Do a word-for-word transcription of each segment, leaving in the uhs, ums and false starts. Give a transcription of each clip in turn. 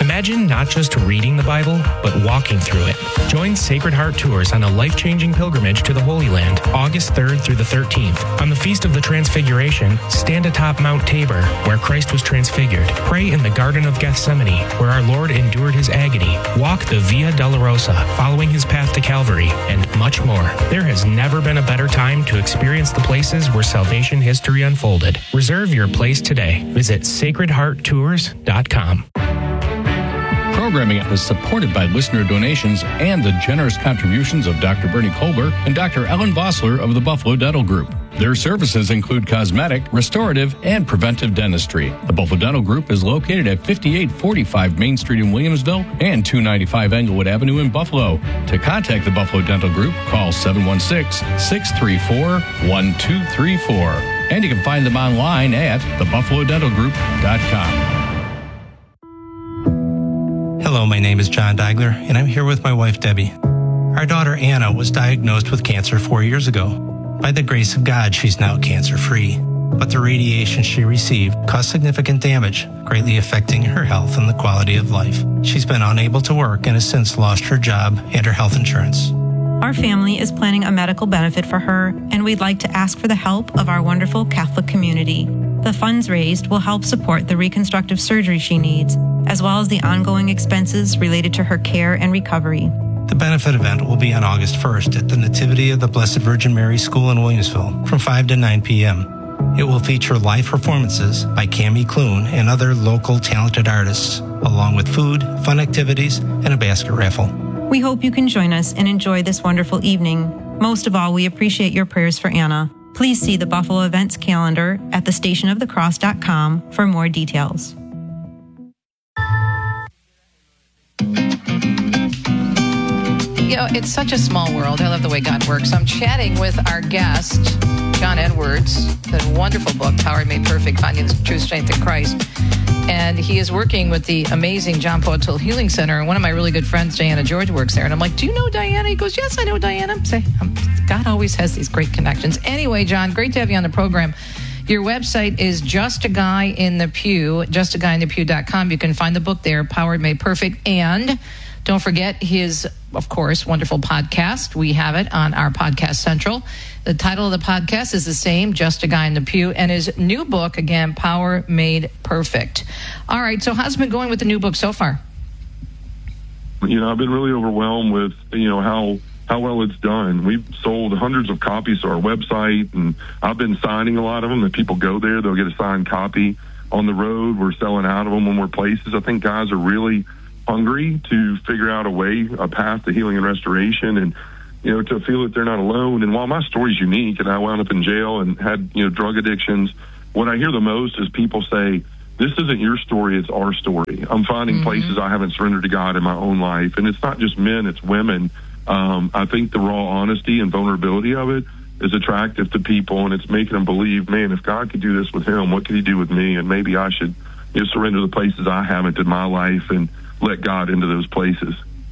Imagine not just reading the Bible, but walking through it. Join Sacred Heart Tours on a life-changing pilgrimage to the Holy Land, August third through the thirteenth. On the Feast of the Transfiguration, stand atop Mount Tabor, where Christ was transfigured. Pray in the Garden of Gethsemane, where our Lord endured his agony. Walk the Via Dolorosa, following his path to Calvary, and much more. There has never been a better time to experience the places where salvation history unfolded. Reserve your place today. Visit sacred heart tours dot com. Programming is supported by listener donations and the generous contributions of Doctor Bernie Kolber and Doctor Ellen Vossler of the Buffalo Dental Group. Their services include cosmetic, restorative, and preventive dentistry. The Buffalo Dental Group is located at fifty-eight forty-five Main Street in Williamsville and two ninety-five Englewood Avenue in Buffalo. To contact the Buffalo Dental Group, call seven one six, six three four, one two three four. And you can find them online at the buffalo dental group dot com. Hello, my name is John Deigler, and I'm here with my wife, Debbie. Our daughter, Anna, was diagnosed with cancer four years ago. By the grace of God, she's now cancer-free. But the radiation she received caused significant damage, greatly affecting her health and the quality of life. She's been unable to work and has since lost her job and her health insurance. Our family is planning a medical benefit for her, and we'd like to ask for the help of our wonderful Catholic community. The funds raised will help support the reconstructive surgery she needs, as well as the ongoing expenses related to her care and recovery. The benefit event will be on August first at the Nativity of the Blessed Virgin Mary School in Williamsville from five to nine p.m. It will feature live performances by Cammie Clune and other local talented artists, along with food, fun activities, and a basket raffle. We hope you can join us and enjoy this wonderful evening. Most of all, we appreciate your prayers for Anna. Please see the Buffalo events calendar at the station of the cross dot com for more details. You know, it's such a small world. I love the way God works. I'm chatting with our guest, John Edwards, the wonderful book, Power Made Perfect, Finding the True Strength in Christ. And he is working with the amazing John Poatil Healing Center. And one of my really good friends, Diana George, works there. And I'm like, do you know Diana? He goes, yes, I know Diana. I say, um, God always has these great connections. Anyway, John, great to have you on the program. Your website is Just a Guy in the Pew, just a guy in the pew dot com. You can find the book there, Power Made Perfect. And don't forget his, of course, wonderful podcast. We have it on our Podcast Central. The title of the podcast is the same, Just a Guy in the Pew, and his new book, again, Power Made Perfect. All right, so how's it been going with the new book so far? You know, I've been really overwhelmed with, you know, how how well it's done. We've sold hundreds of copies to our website, and I've been signing a lot of them. If people go there, they'll get a signed copy. On the road, we're selling out of them when we're places. I think guys are really hungry to figure out a way, a path to healing and restoration, and you know, to feel that they're not alone. And while my story's unique, and I wound up in jail and had, you know, drug addictions, what I hear the most is people say, this isn't your story, it's our story. I'm finding mm-hmm. places I haven't surrendered to God in my own life. And it's not just men, it's women. Um, I think the raw honesty and vulnerability of it is attractive to people, and it's making them believe, man, if God could do this with him, what could he do with me? And maybe I should, you know, surrender the places I haven't in my life and let God into those places.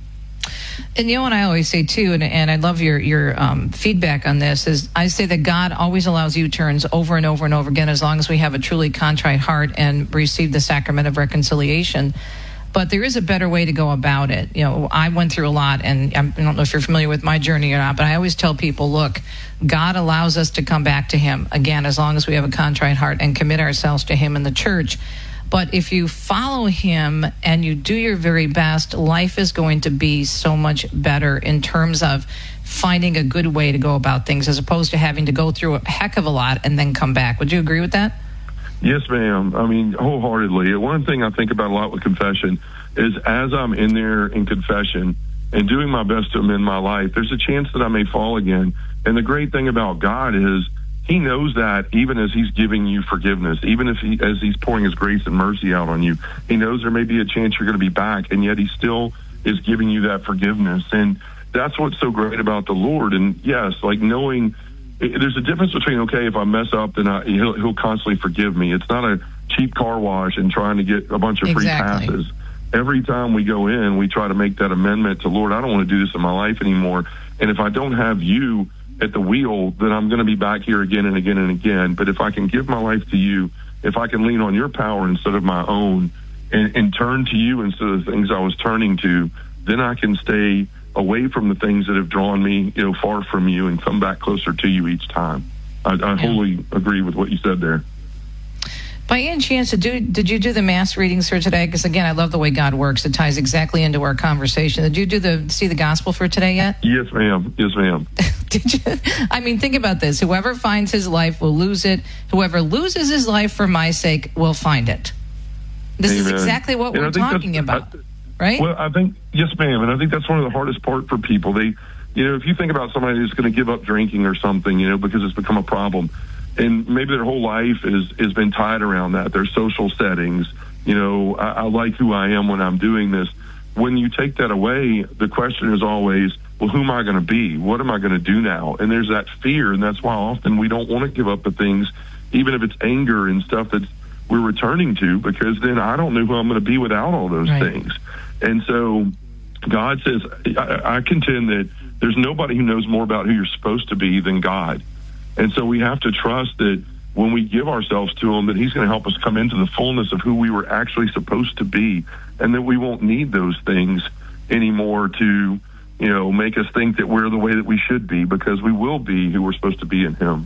And you know what I always say too, and, and I love your your um, feedback on this, is I say that God always allows U-turns over and over and over again as long as we have a truly contrite heart and receive the sacrament of reconciliation. But there is a better way to go about it. You know, I went through a lot, and I don't know if you're familiar with my journey or not, but I always tell people, look, God allows us to come back to him, again, as long as we have a contrite heart and commit ourselves to him in the church. But if you follow him and you do your very best, life is going to be so much better in terms of finding a good way to go about things, as opposed to having to go through a heck of a lot and then come back. Would you agree with that? Yes, ma'am. I mean, wholeheartedly. One thing I think about a lot with confession is as I'm in there in confession and doing my best to amend my life, there's a chance that I may fall again. And the great thing about God is he knows that even as he's giving you forgiveness, even if he, as he's pouring his grace and mercy out on you, he knows there may be a chance you're going to be back, and yet he still is giving you that forgiveness. And that's what's so great about the Lord. And yes, like knowing there's a difference between, okay, if I mess up, then I, he'll, he'll constantly forgive me. It's not a cheap car wash and trying to get a bunch of free exactly. passes. Every time we go in, we try to make that amendment to, Lord, I don't want to do this in my life anymore. And if I don't have you at the wheel, then I'm going to be back here again and again and again. But if I can give my life to you, if I can lean on your power instead of my own, and, and turn to you instead of the things I was turning to, then I can stay away from the things that have drawn me, you know, far from you and come back closer to you each time. I, I yeah. wholly agree with what you said there. By any chance, did you, did you do the mass readings for today? Because, again, I love the way God works. It ties exactly into our conversation. Did you do the see the gospel for today yet? Yes, ma'am. Yes, ma'am. Did you? I mean, think about this. Whoever finds his life will lose it. Whoever loses his life for my sake will find it. This Amen. is exactly what and we're talking about, I, right? Well, I think, yes, ma'am. And I think that's one of the hardest part for people. They, you know, if you think about somebody who's going to give up drinking or something, you know, because it's become a problem, and maybe their whole life is has been tied around that, their social settings, you know, I, I like who I am when I'm doing this. When you take that away, the question is always, well, who am I going to be? What am I going to do now? And there's that fear, and that's why often we don't want to give up the things, even if it's anger and stuff that we're returning to, because then I don't know who I'm going to be without all those right. things. And so God says, I, I contend that there's nobody who knows more about who you're supposed to be than God. And so we have to trust that when we give ourselves to him, that he's going to help us come into the fullness of who we were actually supposed to be, and that we won't need those things anymore to, you know, make us think that we're the way that we should be, because we will be who we're supposed to be in him.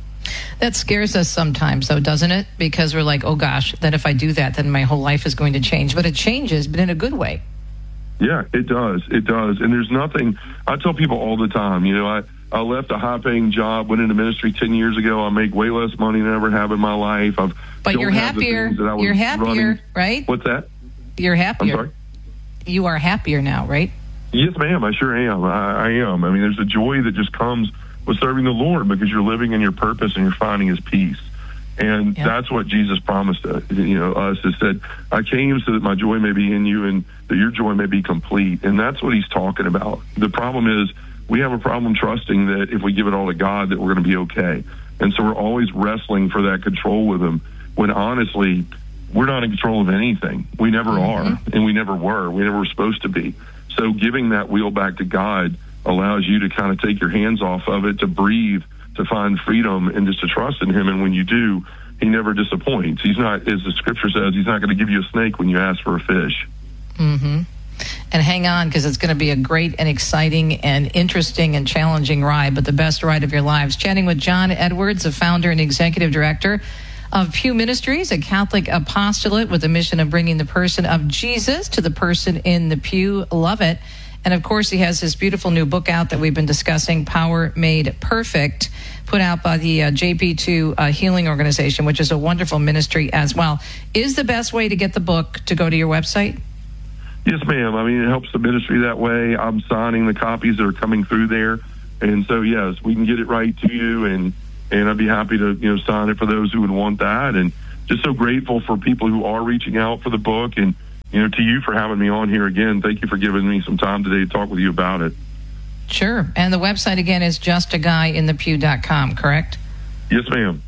That scares us sometimes, though, doesn't it? Because we're like, oh, gosh, that if I do that, then my whole life is going to change. But it changes, but in a good way. Yeah, it does. It does. And there's nothing, I tell people all the time, you know, I, I left a high-paying job, went into ministry ten years ago. I make way less money than I ever have in my life. I've But you're happier. You're happier, running. Right? What's that? You're happier. I'm sorry? You are happier now, right? Yes, ma'am. I sure am. I, I am. I mean, there's a joy that just comes with serving the Lord, because you're living in your purpose and you're finding his peace. And yep. that's what Jesus promised us, you know, us. It said, I came so that my joy may be in you and that your joy may be complete. And that's what he's talking about. The problem is we have a problem trusting that if we give it all to God, that we're going to be okay. And so we're always wrestling for that control with him, when honestly, we're not in control of anything. We never mm-hmm. are, and we never were. We never were supposed to be. So giving that wheel back to God allows you to kind of take your hands off of it, to breathe, to find freedom, and just to trust in him. And when you do, he never disappoints. He's not, as the scripture says, he's not going to give you a snake when you ask for a fish. Mm-hmm. And hang on, because it's going to be a great and exciting and interesting and challenging ride, but the best ride of your lives. Chatting with John Edwards, the founder and executive director of Pew Ministries, a Catholic apostolate with the mission of bringing the person of Jesus to the person in the pew. Love it. And, of course, he has his beautiful new book out that we've been discussing, Power Made Perfect, put out by the uh, J P two uh, Healing Organization, which is a wonderful ministry as well. Is the best way to get the book to go to your website? Yes, ma'am. I mean, it helps the ministry that way. I'm signing the copies that are coming through there. And so, yes, we can get it right to you, and, and I'd be happy to, you know, sign it for those who would want that. And just so grateful for people who are reaching out for the book, and you know, to you for having me on here again. Thank you for giving me some time today to talk with you about it. Sure. And the website, again, is just a guy in the pew dot com, correct? Yes, ma'am.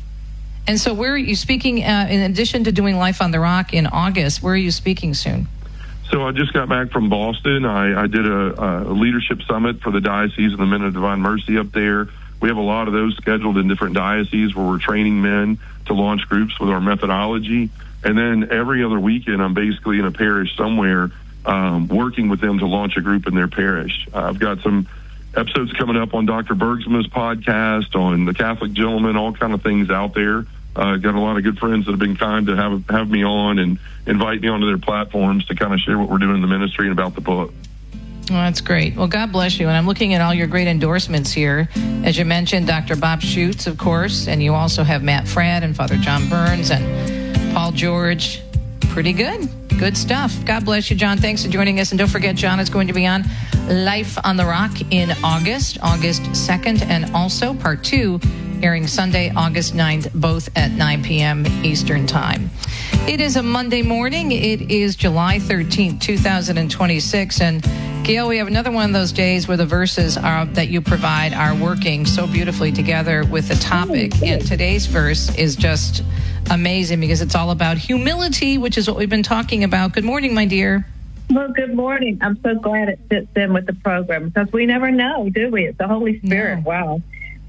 And so where are you speaking, uh, in addition to doing Life on the Rock in August, where are you speaking soon? So I just got back from Boston. I, I did a, a leadership summit for the Diocese of the Men of Divine Mercy up there. We have a lot of those scheduled in different dioceses where we're training men to launch groups with our methodology. And then every other weekend, I'm basically in a parish somewhere um, working with them to launch a group in their parish. Uh, I've got some episodes coming up on Doctor Bergsma's podcast, on the Catholic Gentleman, all kind of things out there. Uh, got a lot of good friends that have been kind to have have me on and invite me onto their platforms to kind of share what we're doing in the ministry and about the book. Well, that's great. Well, God bless you. And I'm looking at all your great endorsements here. As you mentioned, Doctor Bob Schutz, of course, and you also have Matt Fradd and Father John Burns and Paul George. Pretty good. Good stuff. God bless you, John. Thanks for joining us. And don't forget, John is going to be on Life on the Rock in August, August second, and also part two, airing Sunday, August ninth, both at nine p.m. Eastern Time. It is a Monday morning. It is July thirteenth, two thousand twenty-six. And Gail, we have another one of those days where the verses are, that you provide are working so beautifully together with the topic. And today's verse is just amazing because it's all about humility, which is what we've been talking about. Good morning, my dear. Well, good morning. I'm so glad it fits in with the program because we never know, do we? It's the Holy Spirit. No. Wow.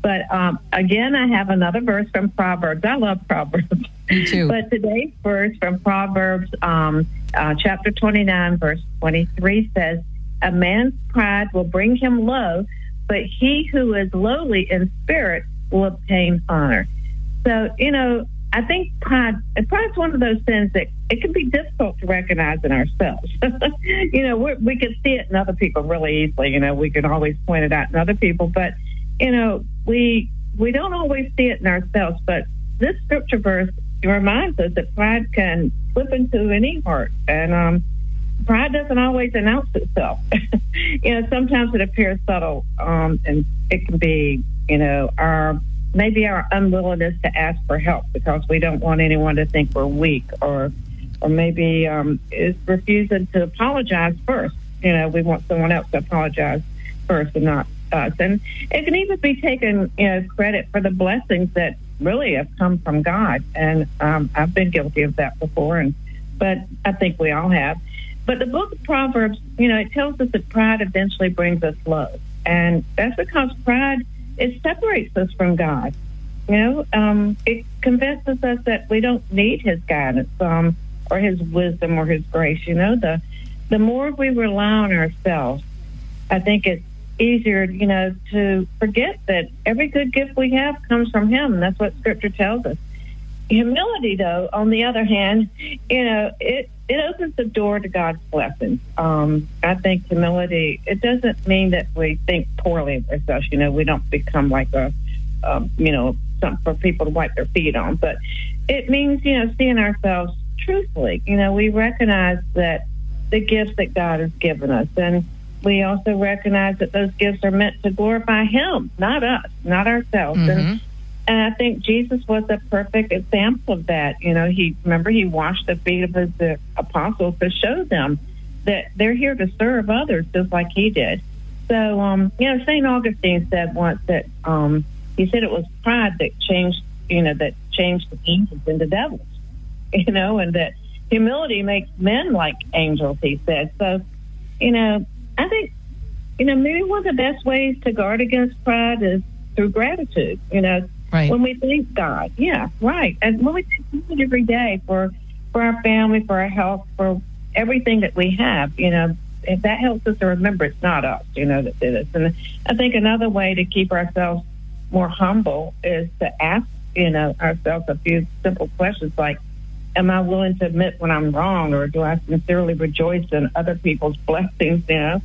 But um, again, I have another verse from Proverbs. I love Proverbs. Me too. But today's verse from Proverbs, um, uh, chapter twenty-nine, verse twenty-three says, "A man's pride will bring him low, but he who is lowly in spirit will obtain honor." So, you know, I think pride, pride's one of those things that it can be difficult to recognize in ourselves. you know, we're, we can see it in other people really easily. You know, we can always point it out in other people, but, you know, we we don't always see it in ourselves. But this scripture verse reminds us that pride can slip into any heart, and um, pride doesn't always announce itself. you know, sometimes it appears subtle, um, and it can be, you know, our maybe our unwillingness to ask for help because we don't want anyone to think we're weak, or or maybe um, is refusing to apologize first. You know, we want someone else to apologize first and not us. And it can even be taken, you know, credit for the blessings that really have come from God. And um, I've been guilty of that before, and but I think we all have. But the book of Proverbs, you know, it tells us that pride eventually brings us low. And that's because pride, it separates us from God. You know, um, it convinces us that we don't need his guidance um, or his wisdom or his grace. You know, the the more we rely on ourselves, I think it's easier, you know, to forget that every good gift we have comes from him. And that's what Scripture tells us. Humility, though, on the other hand, you know, it, it opens the door to God's blessings. Um, I think humility, it doesn't mean that we think poorly of ourselves. You know, we don't become like a, um, you know, something for people to wipe their feet on. But it means, you know, seeing ourselves truthfully. You know, we recognize that the gifts that God has given us, and we also recognize that those gifts are meant to glorify him, not us, not ourselves. Mm-hmm. And, and I think Jesus was a perfect example of that. You know, he remember he washed the feet of his uh, apostles to show them that they're here to serve others just like he did. So, um, you know, Saint Augustine said once that um, he said it was pride that changed, you know, that changed the angels into devils, you know, and that humility makes men like angels, he said. So, you know, I think, you know, maybe one of the best ways to guard against pride is through gratitude. You know, right. When we thank God, yeah, right. And when we thank God every day for, for our family, for our health, for everything that we have, you know, if that helps us to remember it's not us, you know, that did it. And I think another way to keep ourselves more humble is to ask, you know, ourselves a few simple questions like, am I willing to admit when I'm wrong, or do I sincerely rejoice in other people's blessings, you know?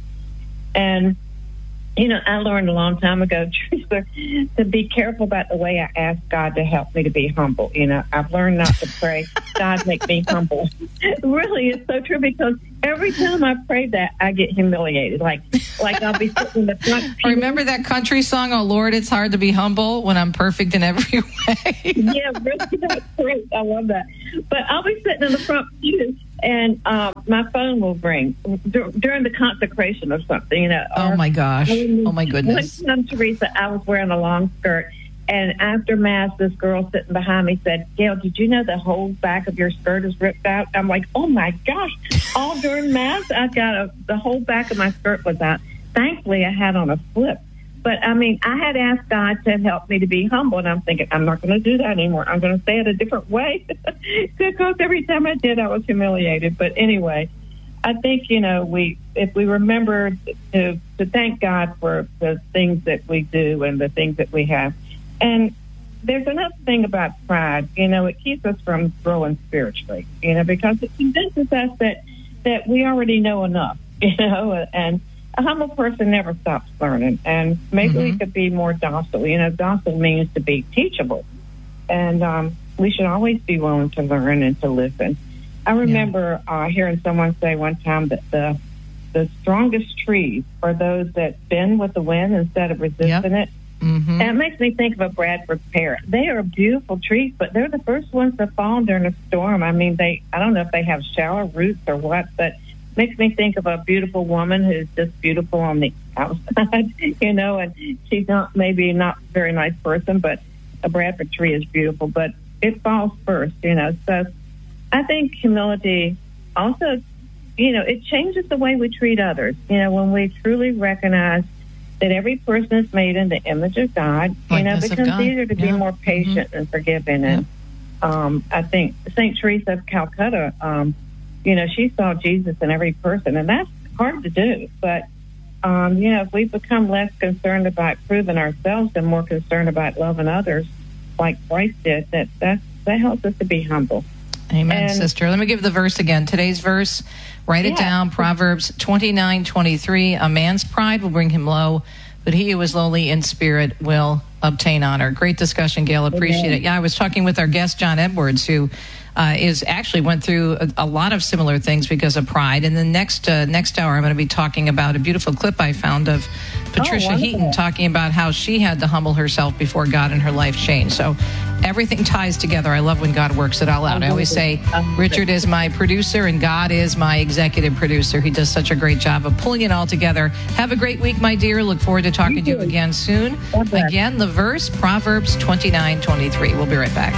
And, you know, I learned a long time ago, Teresa, to be careful about the way I ask God to help me to be humble. You know, I've learned not to pray, God, make me humble. Really, it's so true, because every time I pray that, I get humiliated. Like, like I'll be sitting in the front. Remember that country song, "Oh Lord, it's hard to be humble when I'm perfect in every way"? Yeah, really, that's great. I love that. But I'll be sitting in the front pew, and um, my phone will ring d- during the consecration or something. You know. Oh or, my gosh! Um, oh my goodness! One time, Teresa, I was wearing a long skirt, and after Mass, this girl sitting behind me said, "Gail, did you know the whole back of your skirt is ripped out?" I'm like, "Oh my gosh!" All during Mass, I got a, the whole back of my skirt was out. Thankfully, I had on a flip. But, I mean, I had asked God to help me to be humble, and I'm thinking, I'm not going to do that anymore. I'm going to say it a different way, because every time I did, I was humiliated. But anyway, I think, you know, we if we remember to, to thank God for the things that we do and the things that we have. And there's another thing about pride, you know, it keeps us from growing spiritually, you know, because it convinces us that, that we already know enough, you know, and a humble person never stops learning, and maybe mm-hmm. we could be more docile. You know, docile means to be teachable, and um, we should always be willing to learn and to listen. I remember yeah. uh, hearing someone say one time that the the strongest trees are those that bend with the wind instead of resisting yep. it. Mm-hmm. And it makes me think of a Bradford pear. They are beautiful trees, but they're the first ones to fall during a storm. I mean, they I don't know if they have shallow roots or what, but makes me think of a beautiful woman who's just beautiful on the outside, you know, and she's not maybe not a very nice person, but a Bradford tree is beautiful, but it falls first, you know. So I think humility also, you know, it changes the way we treat others. You know, when we truly recognize that every person is made in the image of God. You know, it becomes easier to yeah. be more patient mm-hmm. and forgiving. Yeah. And um, I think Saint Teresa of Calcutta, um, you know, she saw Jesus in every person, and that's hard to do. But, um, you know, if we become less concerned about proving ourselves and more concerned about loving others like Christ did, that, that, that helps us to be humble. Amen, and, sister. Let me give the verse again. Today's verse, write it yeah. down, Proverbs twenty-nine twenty-three. A man's pride will bring him low, but he who is lowly in spirit will obtain honor. Great discussion, Gail. Appreciate Amen. It. Yeah, I was talking with our guest, John Edwards, who uh, is actually went through a, a lot of similar things because of pride. And then next uh, next hour, I'm going to be talking about a beautiful clip I found of Patricia oh, Heaton talking about how she had to humble herself before God and her life changed. So everything ties together. I love when God works it all out. I always say Richard is my producer and God is my executive producer. He does such a great job of pulling it all together. Have a great week, my dear. Look forward to talking to you again soon. Again, the verse, Proverbs twenty-nine twenty-three. We'll be right back.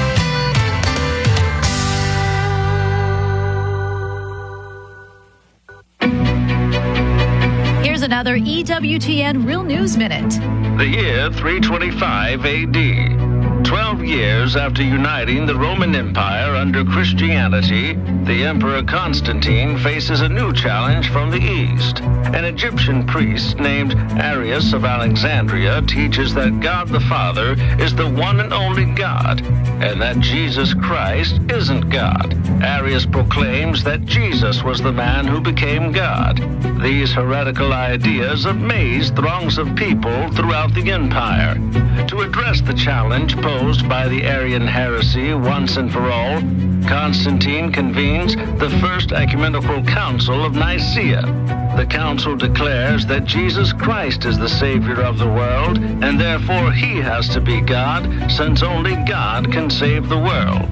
Here's another E W T N Real News Minute. The year three twenty-five A D. Twelve years after uniting the Roman Empire under Christianity, the Emperor Constantine faces a new challenge from the East. An Egyptian priest named Arius of Alexandria teaches that God the Father is the one and only God, and that Jesus Christ isn't God. Arius proclaims that Jesus was the man who became God. These heretical ideas amazed throngs of people throughout the empire. To address the challenge posed by the Arian heresy once and for all, Constantine convenes the First Ecumenical Council of Nicaea. The council declares that Jesus Christ is the Savior of the world, and therefore he has to be God, since only God can save the world.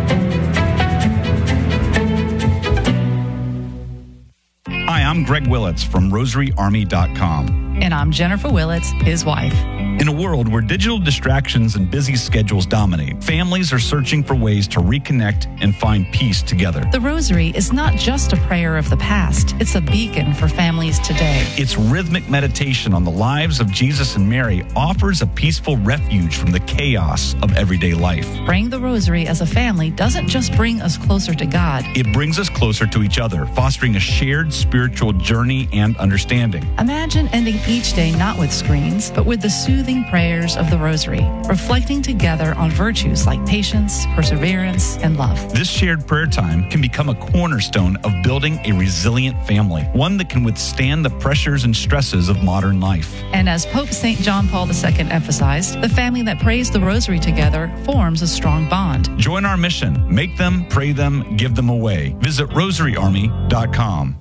Hi, I'm Greg Willits from Rosary Army dot com. And I'm Jennifer Willits, his wife. In a world where digital distractions and busy schedules dominate, families are searching for ways to reconnect and find peace together. The Rosary is not just a prayer of the past. It's a beacon for families today. Its rhythmic meditation on the lives of Jesus and Mary offers a peaceful refuge from the chaos of everyday life. Praying the Rosary as a family doesn't just bring us closer to God. It brings us closer to each other, fostering a shared spiritual journey and understanding. Imagine ending each day not with screens, but with the soothing prayers of the Rosary, reflecting together on virtues like patience, perseverance, and love. This shared prayer time can become a cornerstone of building a resilient family, one that can withstand the pressures and stresses of modern life. And as Pope Saint John Paul the Second emphasized, the family that prays the Rosary together forms a strong bond. Join our mission. Make them, pray them, give them away. Visit Rosary Army dot com.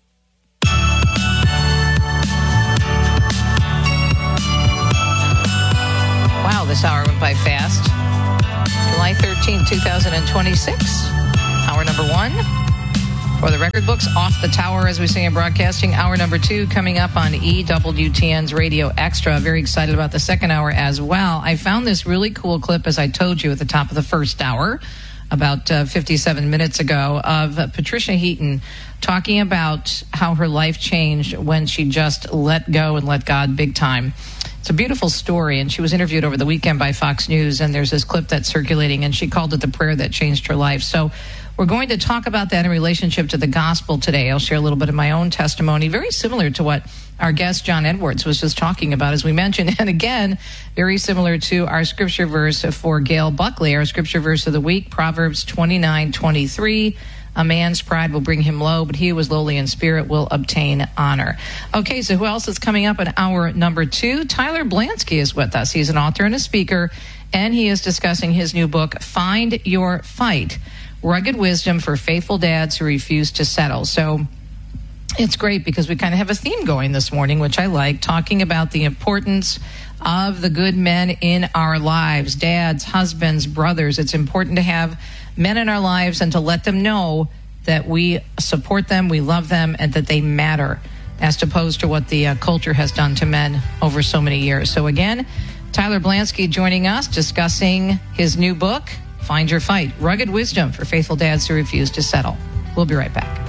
Wow, this hour went by fast. July thirteenth, twenty twenty-six. Hour number one. For the record books, Off the Tower, as we say in broadcasting. Hour number two coming up on E W T N's Radio Extra. Very excited about the second hour as well. I found this really cool clip, as I told you at the top of the first hour, about uh, fifty-seven minutes ago, of uh, Patricia Heaton talking about how her life changed when she just let go and let God big time. It's a beautiful story, and she was interviewed over the weekend by Fox News, and there's this clip that's circulating, and she called it the prayer that changed her life. So we're going to talk about that in relationship to the gospel today. I'll share a little bit of my own testimony, very similar to what our guest John Edwards was just talking about, as we mentioned, and again, very similar to our scripture verse for Gail Buckley, our scripture verse of the week, Proverbs twenty-nine twenty-three. A man's pride will bring him low, but he who is lowly in spirit will obtain honor. Okay, so who else is coming up in hour number two? Tyler Blansky is with us. He's an author and a speaker, and he is discussing his new book, Find Your Fight, Rugged Wisdom for Faithful Dads Who Refuse to Settle. So it's great because we kind of have a theme going this morning, which I like, talking about the importance of the good men in our lives, dads, husbands, brothers. It's important to have men in our lives and to let them know that we support them, we love them, and that they matter, as opposed to what the uh, culture has done to men over so many years. So again, Tyler Blansky joining us, discussing his new book, Find Your Fight, Rugged Wisdom for Faithful Dads Who Refuse to Settle. We'll be right back.